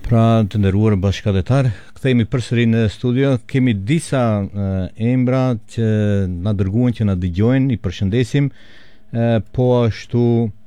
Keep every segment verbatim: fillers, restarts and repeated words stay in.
Pra të nderuar bashkëdhetar, kthehemi përsëri në studio. Kemi disa uh, embra që na dërguan, që na dëgjojnë, i përshëndesim. Uh, po ashtu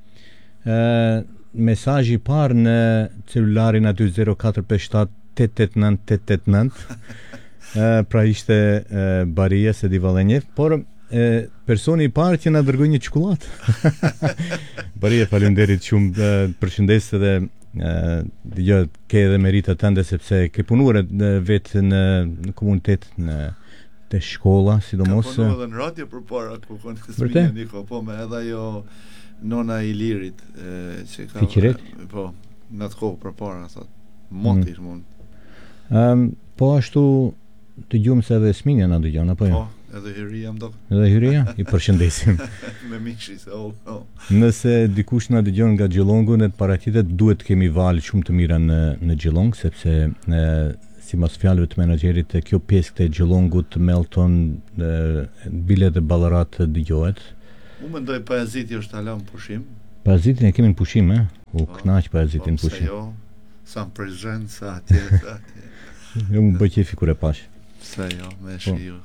uh, mesazhi i parë në celularin aty zero katër pesë shtat tetë tetë nëntë tetë tetë nëntë. uh, pra ishte uh, Baria se di Vallenjev, por uh, personi i parë që na dërgoi një çokolatë. Baria, faleminderit shumë, uh, përshëndes edhe Uh, dëgjoj, ke edhe merita tënde sepse ke punuar vetë në, në komunitet, në te shkolla, sidomos. Ka punuar edhe në radio përpara ku konë Sminja Niko, po me edhe ajo nona i lirit e, që ka Fiqiret? Po, në atë kohë përpara, thot, moti mm. mund. Um, po ashtu dëgjojmë se edhe Sminja na dëgjon, apo jo? Po, edhe Hyria më do. Edhe Hyria, i përshëndesim. Me miqshi se oh, oh. Nëse dikush na dëgjon nga Gjellongu, ne paraqitet duhet kemi valë shumë të mira në në Gjellong, sepse e, sipas fjalëve të menaxherit, kjo pjesë të Gjellongut, Melton, Bile dhe Ballarat dëgohet. Unë mendoj Pajaziti është ala në pushim. Pajazitin e kemi në pushim, eh? U oh, knaq Pajazitin në po, pushim. Jo, sa më prezhen, sa atje, sa atje. Jo, më bëj qefi kur e pash. Sa jo, me shi ju.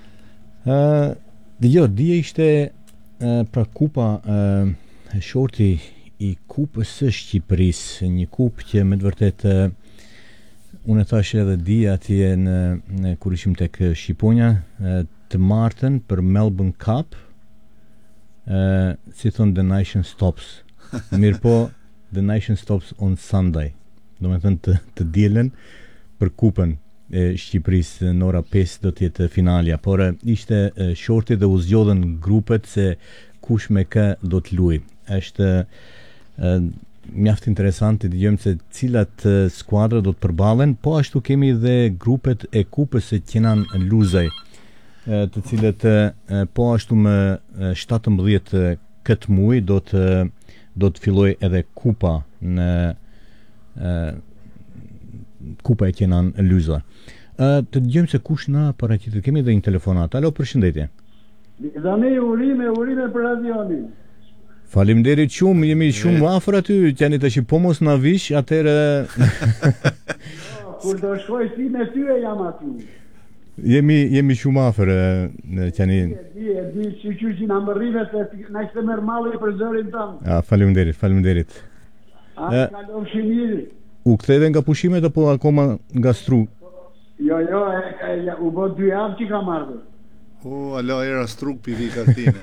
Uh, Dëgjoj, dje ishte uh, pra kupa uh, shorti i kupës së Shqipërisë, një kupë që me të vërtet uh, unë e thash edhe di atje në, në kur ishim tek Shqiponja, uh, të martën për Melbourne Cup, uh, si thon The Nation Stops. Mirë po, The Nation Stops on Sunday. Do me thënë të, të dielen për kupën e Shqipërisë në ora pesë do të jetë finalja, por ishte e, shorti dhe u zgjodhen grupet se kush me kë do të luajë. Është e, mjaft interesant të dëgjojmë se cilat e, skuadra do të përballen, po ashtu kemi dhe grupet e kupës së Kenan Luzaj, e, të cilët e, po ashtu më e, shtatëmbëdhjetë këtë muaj do të do të fillojë edhe kupa në e, kupa e Kenan Luzaj. Uh, të dëgjojmë se kush na paraqitet. Kemi edhe një telefonat. Alo, përshëndetje. Zani, urime, urime për radionin. Faleminderit shumë, jemi shumë afër aty, qeni tash po mos na vish, atëre kur do shkoj si me ty e jam aty. Jemi jemi shumë afër në qeni. Di, di, si që që na mërrive se na ishte merr malli për zërin tonë. Ah, faleminderit, faleminderit. A, kalon shimiri. U ktheve nga pushimet apo akoma nga stru? Jo, jo, e, e, u bë dy javë që kam ardhur. O, alo, era struk pivi kartine.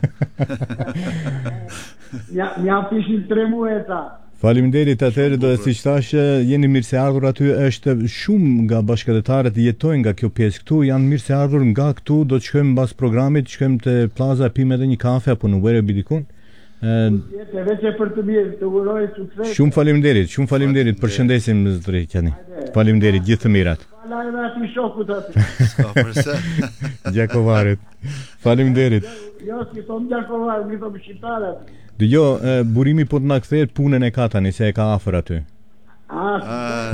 Ja, mja pishin tre muaj ta. Faleminderit, atëherë do siç thash, jeni mirë se ardhur aty. Është shumë nga bashkëdhetarët jetojnë nga kjo pjesë këtu, janë mirë se ardhur nga këtu. Do të shkojmë mbas programit, shkojmë te plaza, pimë edhe një kafe apo në Wera Bidikun. Jetë vetë për të mirë, të uroj sukses. Shumë faleminderit, shumë faleminderit. Përshëndesim zotëri Qeni. Faleminderit, gjithë të mirat. Fala edhe ati shokut aty. Ska përse. Gjakovarit. Faleminderit. Jo, si thom Gjakovar, mi thom shqiptarët. Dëgjoj, burimi po të na kthehet punën e ka tani, se e ka afër aty. Ah.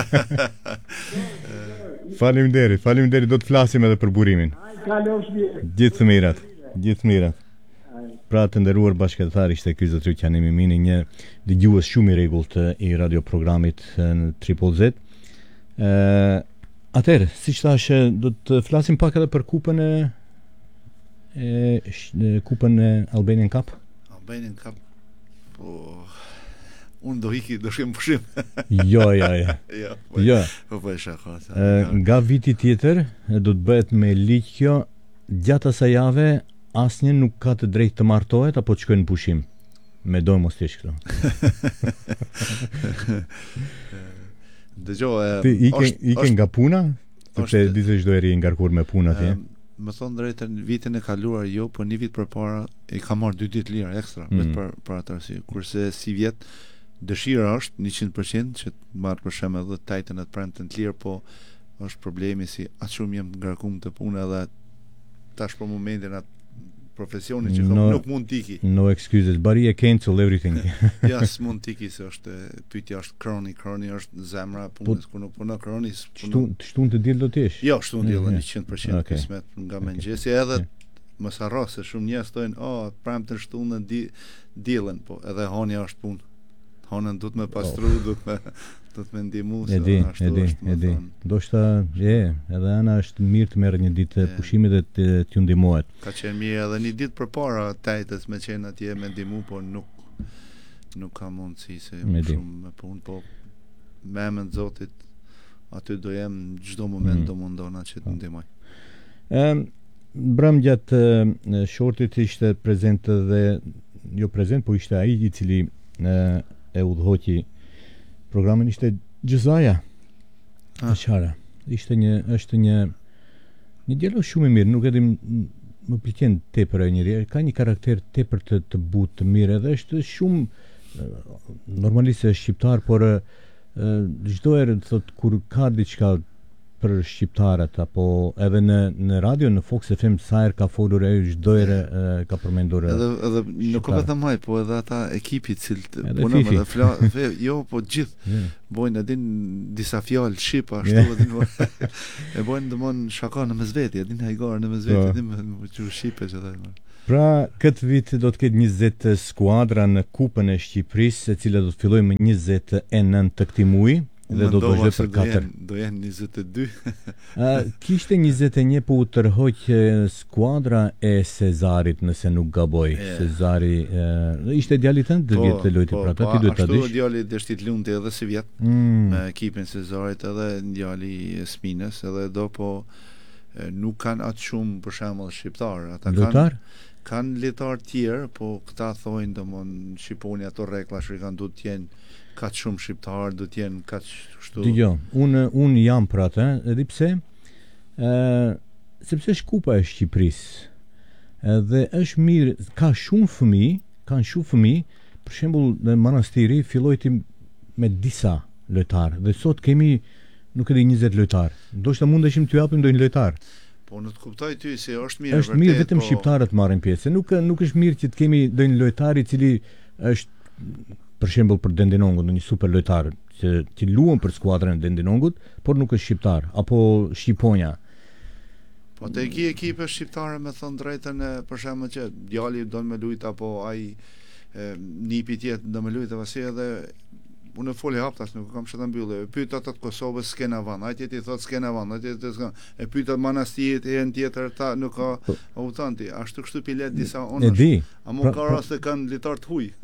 Faleminderit, faleminderit, do të flasim edhe për burimin. Ai kalosh mirë. Gjithë të mirat, gjithë të mirat. Pra të nderuar bashkëdhetar, ishte ky zotëri Qani Mimini, një dëgjues shumë i rregullt i radioprogramit në Triple Z. Ë, atëherë, siç thash, do të flasim pak edhe për kupën e, e kupën e Albanian Cup. Albanian Cup. Po unë do iki, do shkem pushim. Jo, jo, jo. Jo. Jo. Po po shaka. Nga viti tjetër do të bëhet me ligj kjo, gjatë asaj jave asnjë nuk ka të drejtë të martohet apo të shkojnë në pushim. Me dojë mos t'jesh këto. Dëgjoj, ti ike ike nga puna? Sepse di se çdo herë i ngarkuar me punë atje. Më thon drejtën, vitin e kaluar jo, po një vit përpara i kam marrë dy ditë lira ekstra mm. për për atë arsye. Kurse si vjet dëshira është njëqind përqind që të marr për shemb edhe tajtën atë premten të lirë, po është problemi si aq shumë jam ngarkuar të punë edhe tash për momentin atë profesionin që no, nuk mund tiki. No excuses, Baria cancel everything. Ja, s'mund tiki se është pyetja është kroni, kroni është zemra e punës, ku nuk punon kroni. Shtun, shtun të diell do të jesh. Jo, shtun të diell njëqind përqind kismet nga mëngjesi, edhe mos harro se shumë njerëz thonë, "Oh, premten shtunë di diellën", po edhe honja është punë. Honën duhet me pastru, duhet me do të më ndihmu E di, e di, e di. Do shta, e, edhe ana është mirë të merr një ditë pushimi dhe të t'ju ndihmohet. Ka qenë mirë edhe një ditë përpara tajtës me qenë atje me ndihmu, po nuk nuk ka mundësi se shumë me punë, po me emën të Zotit aty do jem çdo moment, mm. do mundona që të ndihmoj. Ëm Bram gjatë uh, shortit ishte prezent dhe jo prezent, po ishte ai i cili uh, e udhëhoqi programin, ishte Gjëzaja ah. Qara. Ishte një, është një një djalosh shumë i mirë, nuk e di, më pëlqen tepër ai njeri, ka një karakter tepër të, të butë, të mirë, edhe është shumë uh, normalisht është shqiptar, por çdo uh, herë thot kur ka diçka për shqiptarët, apo edhe në në radio në Fox F M sa herë ka folur ai, çdo herë ka përmendur edhe edhe nuk vetëm ai, po edhe ata ekipi i cili punon me fla, jo, po gjithë yeah. bojnë edin disa fjalë shqip ashtu yeah. edin e bojnë domon shaka në mesveti, edin hajgar në mesveti, yeah. edin me çu shqipe që thënë. Pra, këtë vit do të ketë njëzet skuadra në Kupën e Shqipërisë, e cila do të fillojë më njëzet e nëntë të këtij muaji. Dhe do të vazhdoj për katër. Do jenë njëzet e dy. uh, kishte njëzet e një, po u tërhoq skuadra e Sezarit, nëse nuk gaboj. Yeah. Sezari uh, ishte djali tënd të vjetë të lojti, po, pra ta ti duhet ta dish. Ashtu djali deshti të lumti edhe si vjet mm. me ekipin Sezarit, edhe djali Smines, edhe do po nuk kanë atë shumë për shembull shqiptar. Ata Lojtar? kanë kanë lojtar tjerë, po këta thojnë domon shqiponi ato rregulla që kanë duhet të jenë kaq shumë shqiptar, do të jenë kaq kështu. Dgjoj, unë un jam për atë, edhe pse ë sepse është Kupa e Shqipërisë. Edhe është mirë, ka shumë fëmijë, kanë shumë fëmijë, për shembull në Manastiri filloi ti me disa lojtar, dhe sot kemi nuk e di njëzet lojtar. Ndoshta mundeshim t'ju japim ndonjë lojtar. Po në të kuptoj ty se është mirë. Është mirë vetëm po... shqiptarët marrin pjesë. Nuk nuk është mirë që të kemi ndonjë lojtar i cili është për shembull për Dendinongut, një super lojtar që që luan për skuadrën e Dendinongut, por nuk është shqiptar, apo Shqiponja. Po te ki ekipe shqiptare me thon drejtën, për shembull që djali do të më lut, apo ai nipi tjetër do më lut, pasi edhe unë foli haptas, nuk kam çfarë mbyllë. E pyet ata të Kosovës s'kena vend, ai tjetri thotë s'kena vend, ai tjetri s'ka. E pyet atë Manastirit, e në tjetër ta nuk ka autanti. Ashtu kështu pilet disa onash. E di. A mund ka raste kanë litar të huj.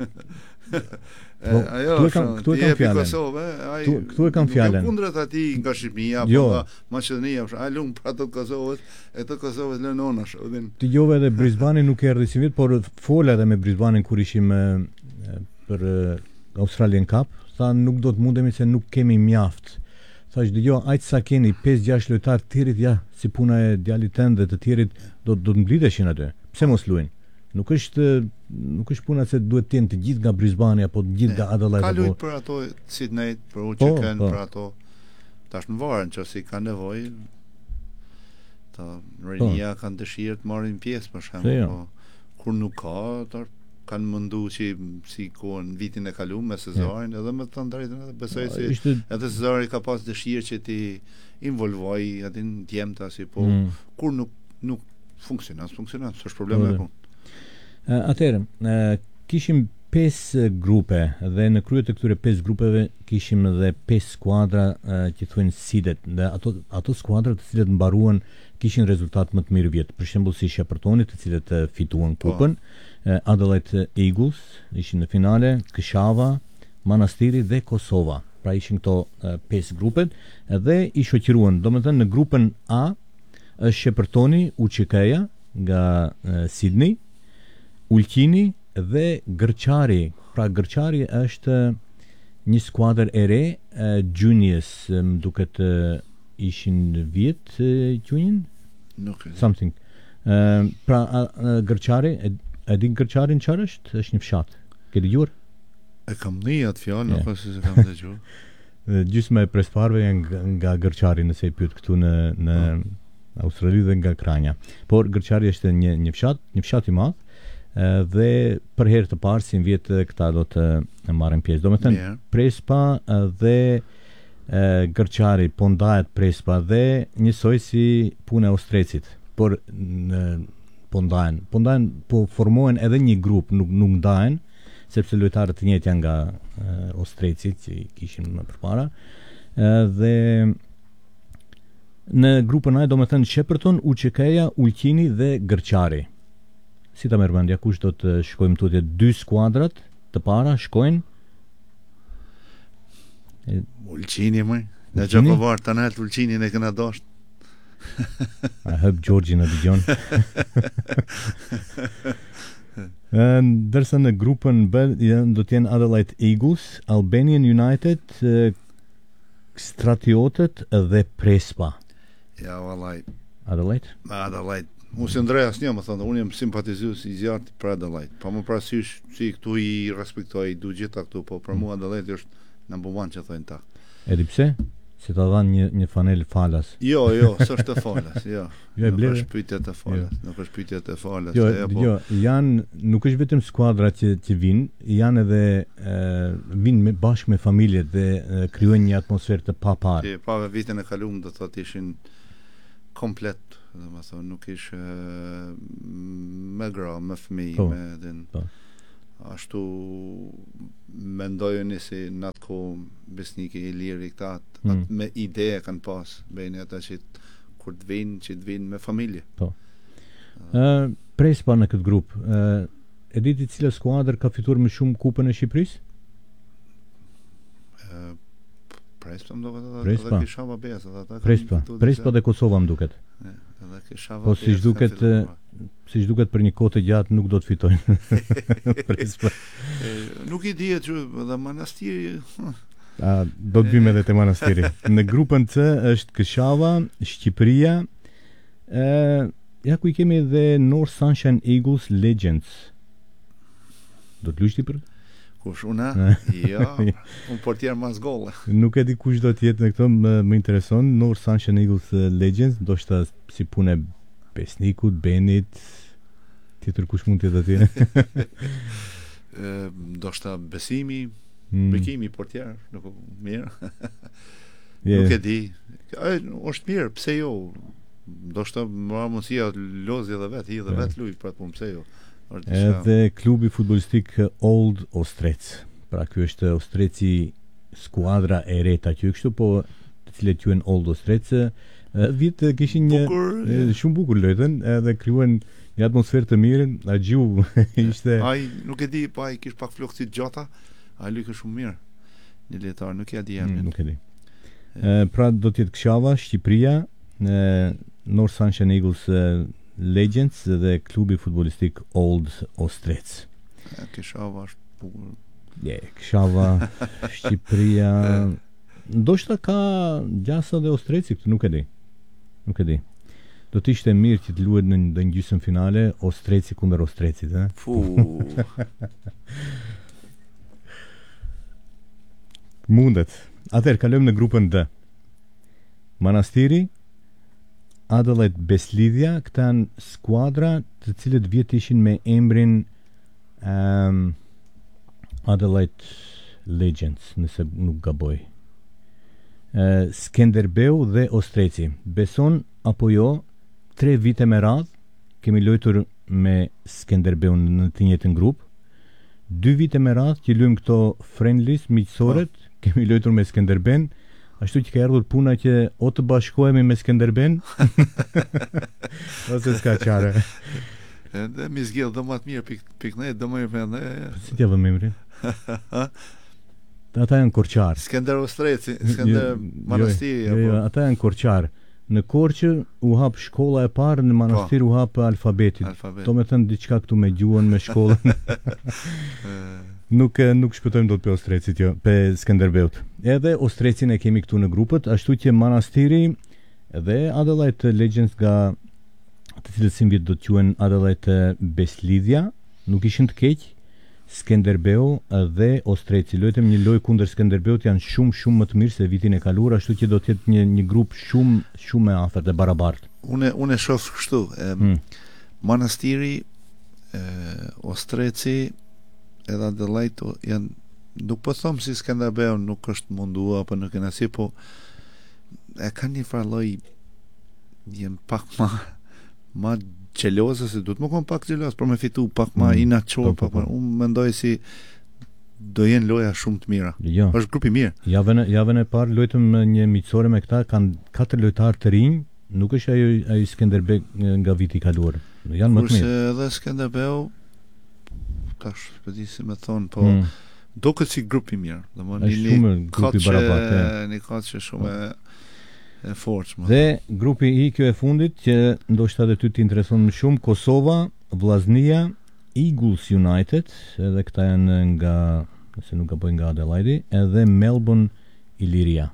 Ajo këtu e kam fjalën. Këtu e kam fjalën. Kundrat atij nga Shqipëria apo nga Maqedonia, ai lum për ato të Kosovës, e të Kosovës lën onash. Dëgjova edhe Brisbane nuk erdhi si vit, por fola edhe me Brisbane kur ishim për Australian Cup. Tha nuk do të mundemi se nuk kemi mjaft. Thash dëgjoj, aq sa keni pesë gjashtë lojtar të tjerit, ja, si puna e djalit tënd dhe të tjerit do do të mblidheshin aty. Pse mos luajnë? Nuk është nuk është puna se duhet të jenë të gjithë nga Brisbane apo të gjithë nga Adelaide. Ka luajt për ato Sydney, për Uçeken, për ato tash në varën nëse ka nevojë. Ta Renia kanë dëshirë të marrin pjesë për shembull, po kur nuk ka, ta kanë mundu që si kohën vitin e kaluar me Cezarin, yeah. edhe me të drejtën, edhe besoj se ishte... edhe Cezari ka pas dëshirë që ti involvoj atë djemta si, po mm. kur nuk nuk funksionon, funksionon, s'është problem me punë. Uh, Atëherë, uh, kishim pesë grupe dhe në krye të këtyre pesë grupeve kishim edhe pesë skuadra uh, që thuhen seeded, dhe ato ato skuadra të cilët mbaruan kishin rezultat më të mirë vjet. Për shembull si Sheppertoni, të cilët uh, fituan kupën, uh, Adelaide Eagles ishin në finale, Këshava, Manastiri dhe Kosova. Pra ishin këto uh, pesë grupet dhe i shoqëruan. Domethënë në grupën A është Sheppertoni, U Q K-ja nga uh, Sydney, Ulqini dhe Gërçari. Pra Gërçari është një skuadër e re, uh, Juniors, më duket uh, ishin vjet uh, Gjunjin? Nuk e. Something. Uh, pra uh, Gërçari, e, e di Gërçarin çfarë është? Është një fshat. Ke dëgjuar? E kam një atë fjalë, yeah. nuk se kam dëgjuar. Gjysma e presfarve nga, nga Gërçari, nëse i pyet këtu në në oh. Australi dhe nga Kranja. Por Gërçari është një një fshat, një fshat i madh. Uh, dhe për herë të parë si në vjetë këta do të uh, marrin pjesë. Do me thënë, yeah. Prespa uh, dhe uh, Gërçari po ndahet Prespa dhe njësoj si punë e Ostrecit, por në, po ndahen, po ndahen, po formohen edhe një grup, nuk nuk ndahen, sepse lojtarët të njëjtë janë nga uh, Ostreci që i kishin më përpara. Uh, dhe në grupën A do me thënë Shepperton, U Q K-ja, Ulqini dhe Gërçari. Si ta merr mendja, kush do të shkojmë tutje? Dy skuadrat të para shkojnë Ulqini më. Nga Gjakovar të nalt Ulqinin e këna dosht. A hëp Gjorgji në dëgjon. Ndërsa në grupën B do të jenë Adelaide Eagles, Albanian United, Stratiotet dhe Prespa. Ja, vallaj. Adelaide? Adelaide. Unë si ndrej asnjë, më thonë, unë jam simpatizues i zjarrt për Adelaide. Pa më parasysh si këtu i respektoj du gjitha këtu, po për mua Adelaide është number one që thonë ta. Edi pse? Se ta dhanë një, një fanel falas. Jo, jo, s'është të falas, jo. Jo, nuk është pyetje të falas, jo. Nuk është pyetje të falas. Jo, e, po... jo, janë, nuk është vetëm skuadra që, që vinë, janë edhe e, vinë me, bashkë me familjet dhe e, krijojnë një atmosferë të paparë. Ti pa vitin e kaluar do thotë ishin komplet, domethënë nuk ishte me gra, me fëmijë, po, me den. Po. Ashtu mendojnë si në atë kohë besnike i lirë i këta mm. me ide kanë pas bejnë ata që kur të vinë që të vinë me familje. Po. Uh, Prespa në këtë grup, uh, e diti cila skuadër ka fituar më shumë kupën e Shqipërisë? Uh, Prespa më duket ata Prespa. Kishava Bes, ata Prespa, Prespa dhe Kosova më duket. Edhe Kishava. Po si duket si duket për një kohë të gjatë nuk do të fitojnë. Prespa. E, nuk i dihet që edhe Manastiri. A, do të bëjmë edhe te Manastiri. Në grupën C është Këshava, Shqipëria, ë ja ku i kemi edhe North Sunshine Eagles Legends. Do të luajti për? Kush una? Jo, un portier mas golle. Nuk e di kush do të jetë në këto, më, më intereson. North Sunshine Eagles Legends, ndoshta si punë Besnikut, Benit, tjetër kush mund të jetë atje? Ndoshta Besimi, mm. Bekimi portier, nuk mirë. Yeah. Nuk e di. Ai është mirë, pse jo? Ndoshta më mundësia lozi edhe vet, i edhe vet luaj për atë punë, pse jo? Edhe klubi futbollistik Old Ostrec. Pra ky është Ostreci, skuadra e reta që kështu, po të cilët quhen Old Ostrec. Vit kishin një bukur, e, shumë bukur lojën, edhe krijuan një atmosferë të mirë, a gju ishte. Ai nuk e di, po ai kish pak flokë si gjata, ai lykë shumë mirë. Një lojtar, nuk e di jam. Mm, nuk e di. E, pra do të jetë Këshava, Shqipëria, e, North Sunshine Eagles e, Legends dhe klubi futbollistik Old Ostrec. Këshava është bukur. Je, yeah, Këshava, Shqipëria. Ndoshta ka Gjasa dhe Ostreci këtu, nuk e di. Nuk e di. Do të ishte mirë që të luhet në një gjysmë finale Ostreci kundër Ostrecit, ëh. Fu. Mundet. Atëherë kalojmë në grupën D. Manastiri, Adelaide Beslidhja, këta janë skuadra të cilët vjet ishin me emrin um, Adelaide Legends, nëse nuk gaboj. Uh, Skenderbeu dhe Ostreci. Beson apo jo, tre vite me radh kemi luajtur me Skenderbeu në të njëjtën grup. Dy vite me radh që luajmë këto friendlies miqësoret, oh. kemi luajtur me Skenderben. Ashtu që ka ardhur puna që o të bashkohemi me Skenderben ose s'ka qare. Edhe mi zgjidh dhe më të mirë pik, pik ne, dhe më mirë me si t'ja vëm emrin? Ata janë Korçar. Skender Ostreci, Skender Manastiri. Jo, jo, ata janë Korçar. Në Korçë u hap shkolla e parë, në Manastir u hap alfabetit. Alfabet. Do me thënë diçka këtu me gjuhën, me shkollën. Nuk nuk shpëtojmë dot pe Ostrecit, jo, pe Skenderbeut. Edhe Ostrecin e kemi këtu në grupët, ashtu që Manastiri dhe Adelaide Legends nga të cilët si vjet do të quhen Adelaide Beslidhja, nuk ishin të keq. Skenderbeu dhe Ostreci. Lojtëm një lojë kundër Skenderbeut, janë shumë shumë më të mirë se vitin e kaluar, ashtu që do të jetë një një grup shumë shumë e afërt e barabartë. Unë unë shoh kështu, e, hmm. Manastiri, e, Ostreci edhe Adelaide janë, nuk po them si Skenderbeu nuk është mundua apo nuk e nasi, po e kanë një farë lloj janë pak më më xheloze, se duhet më kon pak xheloz për me fitu pak më mm. inatçor, po unë mendoj si do jenë loja shumë të mira. Jo. Është grup i mirë. Javën e- javën e parë luajtëm një miqësore me këta, kanë katër lojtarë të rinj, nuk është ajo ai Skënderbeu nga viti i kaluar. Janë më të Kurse mirë. edhe Skënderbeu tash po di si më thon, po Mm. duket si grup i mirë. Domethënë Është shumë grupi barabat, e. një kaç shumë e, e fortë. më Dhe grupi I kjo e fundit që ndoshta edhe ty të intereson më shumë, Kosova, Vllaznia, Eagles United, edhe këta janë nga, nëse nuk gaboj, nga Adelaide, edhe Melbourne Iliria.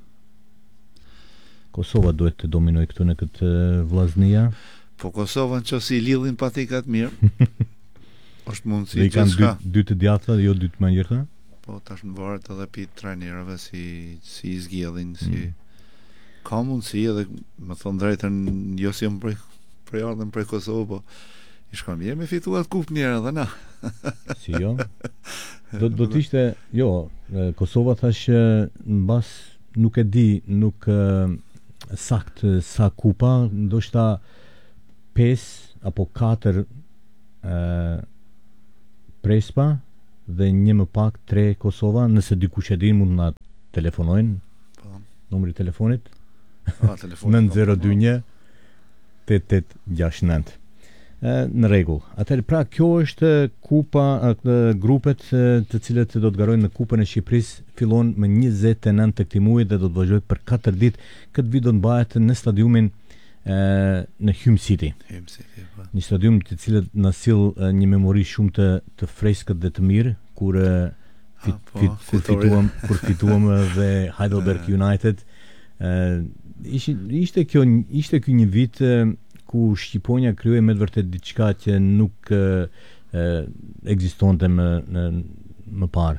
Kosova duhet të dominoj këtu në këtë eh, Vllaznia. Po Kosova nëse i lidhin patikat mirë. Është mundësi Dhe i kanë dy, gjithçka. dy të djatha, jo dy të manjërta. Po tash në varet edhe pi trajnerëve si si i zgjedhin, si Mm. ka mundësi edhe më thon drejtën, jo si jam prej prej ardhëm prej Kosovë, po i shkon mirë me fituar kupë njerë edhe na. Si jo? Do do të ishte, jo, e, Kosova thash e, mbas nuk e di, nuk e, sakt e, sa kupa, ndoshta pesë apo katër e, Prespa dhe një më pak tre Kosova, nëse dikush e din mund na telefonojnë, Po, numri i telefonit a telefon. nëntë zero dy një tetë tetë gjashtë nëntë. E, Në rregull. Atëherë pra kjo është kupa, a, këtë grupet e, të cilët do të garojnë në Kupën e Shqipërisë, fillon më njëzet e nëntë të këtij muaji dhe do të vazhdojë për katër ditë. Këtë vit do të mbahet në stadiumin e, në Hume City. Hem si, po. Një stadium të cilët na sill e, një memori shumë të të freskët dhe të mirë kur e, fit, Ah, po, fit, kur fitoria. fituam kur fituam dhe Heidelberg Eh. United. Ë ishte ishte kjo ishte ky një vit e, ku Shqiponia krijoi me të vërtet diçka që nuk e, e, ekzistonte më në më parë.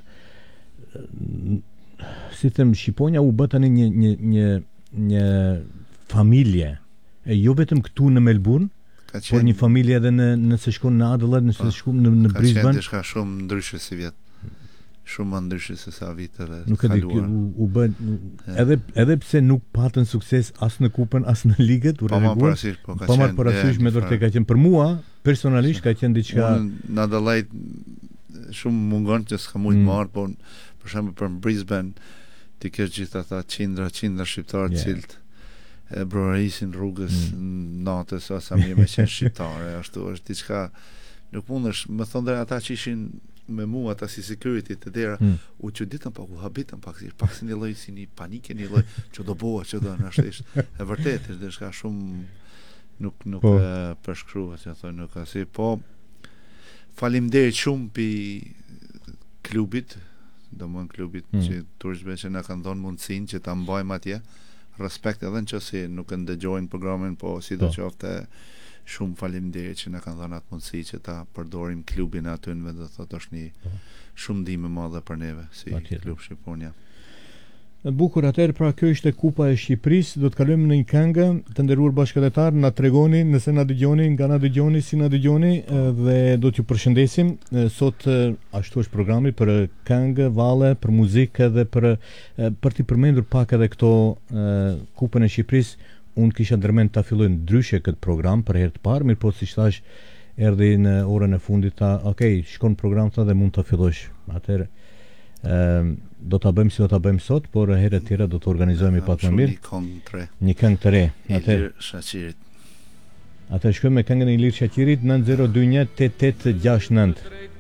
E, Si them, Shqiponia u bë tani një një një një familje. E jo vetëm këtu në Melbourne, Ka por qenë një familje edhe në nëse shkon në Adelaide, nëse Po, shkon në, në ka qenë Brisbane. diçka shumë ndryshe si vjet. Shumë më ndryshe se sa viteve Nuk e di, kaluara. u, u bë edhe edhe pse nuk patën sukses as në kupën as në ligët, u Pa ma rregull. parasysh, po ka Pa marrë qenë, parasysh, e, me një vërtet farë. ka qenë për mua personalisht ka qenë diçka. Unë në Adelaide shumë mungon që s'ka mujtë Mm. marrë, po për shembull për Brisbane ti ke gjithë ata qindra, qindra shqiptarë Yeah. yeah. cilët e brorisin rrugës mm. natës ose sa mirë me qenë shqiptare, ashtu është diçka nuk mundesh, më thonë dhe ata që ishin me mua ata si security të dera, Mm. u çuditën pak, u habitën pak, si pak si një lloj si një panike, një lloj që do bëhet, që do në ashtu ishte. E vërtet është diçka shumë nuk nuk Po. e përshkruhet, që thonë nuk ka si, po faleminderit shumë pi klubit, domthon klubit Mm. që turistëve që na kanë dhënë mundësinë që ta mbajmë atje. Respekt edhe nëse nuk e ndëgjojnë programin, po sidoqofte shumë faleminderit që na kanë dhënë atë mundësi që ta përdorim klubin aty në do thotë është një Po. shumë ndihmë e madhe për neve si Patjetër. klub Shqiponia. E bukur, atëherë pra kjo ishte Kupa e Shqipërisë. Do të kalojmë në një këngë. Të nderuar bashkëdhetar, na tregoni nëse na dëgjoni, nga na dëgjoni, si na dëgjoni, e, dhe do t'ju përshëndesim. E, Sot e, ashtu është programi për këngë, valle, për muzikë dhe për e, për t'i përmendur pak edhe këto e, Kupën e Shqipërisë. Unë kisha ndërmend ta filloj ndryshe këtë program për herë të parë, mirë po siç thash, erdhi në orën e fundit, ta, ok, shkon program tha dhe mund ta fillosh. Atëherë ë do ta bëjmë si do ta bëjmë sot, por herë të tjera do të organizojmë pak më Shumë mirë Një këngë tre. një këngë të re. Atëherë Ilir Shaqirit. atëherë shkojmë me këngën e Ilir Shaqirit nëntë zero dy një tetë tetë gjashtë nëntë.